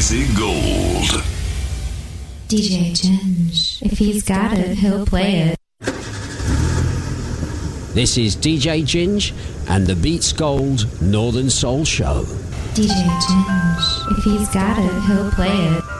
Mixing Gold. DJ Ginge, if he's got it, he'll play it. This is DJ Ginge and the Beats Gold Northern Soul Show. DJ Ginge, if he's got it, he'll play it.